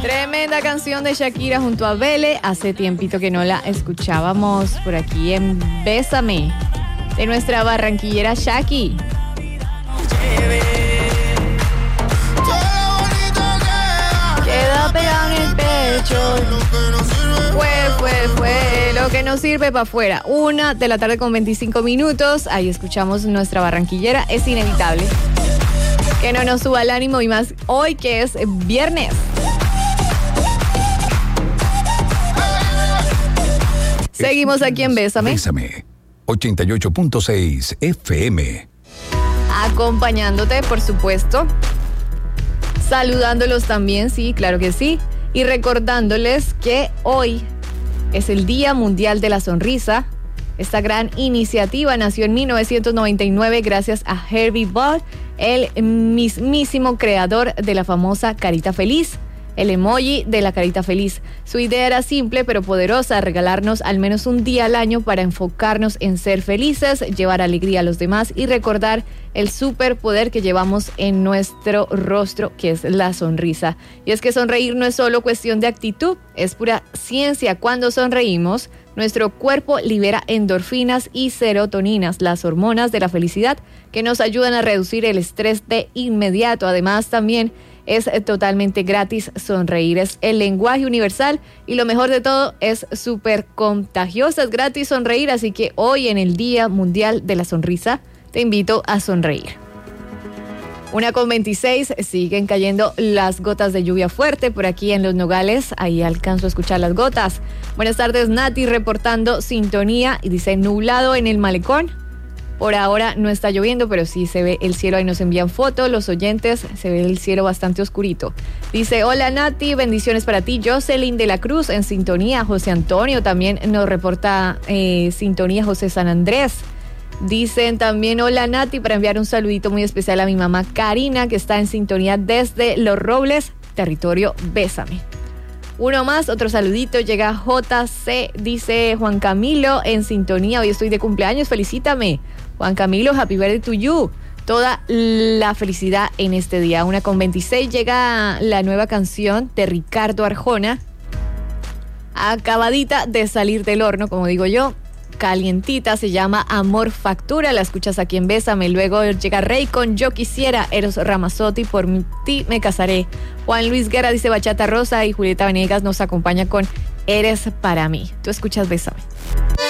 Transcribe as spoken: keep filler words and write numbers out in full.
Tremenda canción de Shakira junto a Bele. Hace tiempito que no la escuchábamos por aquí en Bésame, de nuestra barranquillera Shaki. Queda pegado en el pecho. Fue, fue, fue lo que nos sirve para afuera. Una de la tarde con veinticinco minutos. Ahí escuchamos nuestra barranquillera. Es inevitable que no nos suba el ánimo, y más hoy que es viernes. Seguimos aquí en Bésame. Bésame, ochenta y ocho punto seis F M. Acompañándote, por supuesto. Saludándolos también, sí, claro que sí. Y recordándoles que hoy es el Día Mundial de la Sonrisa. Esta gran iniciativa nació en mil novecientos noventa y nueve gracias a Herbie Ball, el mismísimo creador de la famosa carita feliz, el emoji de la carita feliz. Su idea era simple pero poderosa: regalarnos al menos un día al año para enfocarnos en ser felices, llevar alegría a los demás y recordar el superpoder que llevamos en nuestro rostro, que es la sonrisa. Y es que sonreír no es solo cuestión de actitud, es pura ciencia. Cuando sonreímos, nuestro cuerpo libera endorfinas y serotoninas, las hormonas de la felicidad, que nos ayudan a reducir el estrés de inmediato. Además, también es totalmente gratis sonreír. Es el lenguaje universal y lo mejor de todo, es súper contagioso. Es gratis sonreír, así que hoy, en el Día Mundial de la Sonrisa, te invito a sonreír. Una con veintiséis, siguen cayendo las gotas de lluvia fuerte por aquí en Los Nogales. Ahí alcanzo a escuchar las gotas. Buenas tardes, Nati, reportando sintonía, y dice nublado en el malecón. Por ahora no está lloviendo, pero sí se ve el cielo. Ahí nos envían fotos los oyentes, se ve el cielo bastante oscurito. Dice, hola Nati, bendiciones para ti. Jocelyn de la Cruz en sintonía. José Antonio también nos reporta eh, sintonía. José San Andrés. Dicen también, hola Nati, para enviar un saludito muy especial a mi mamá Karina, que está en sintonía desde Los Robles, territorio Bésame. Uno más, otro saludito, llega J C, dice Juan Camilo en sintonía, hoy estoy de cumpleaños, felicítame. Juan Camilo, happy birthday to you. Toda la felicidad en este día. Una con veintiséis, llega la nueva canción de Ricardo Arjona, acabadita de salir del horno, como digo yo, calientita, se llama Amor Factura, la escuchas aquí en Bésame. Luego llega Rey con Yo Quisiera, Eros Ramazzotti, Por ti me casaré. Juan Luis Guerra dice Bachata Rosa, y Julieta Venegas nos acompaña con Eres para mí. Tú escuchas Bésame.